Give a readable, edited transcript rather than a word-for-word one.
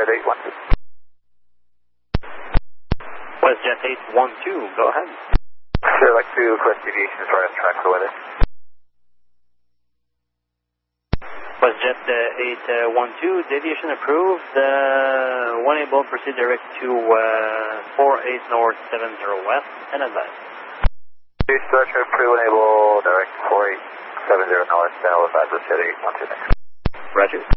WestJet 812. WestJet 812, go ahead. Sure, I'd like to request deviations right on track for weather. WestJet 812, deviation approved. One able, proceed direct to 48 north, 70 west, and advance. Departure approved, enable direct 4870 north, now advise WestJet 812 next. Roger.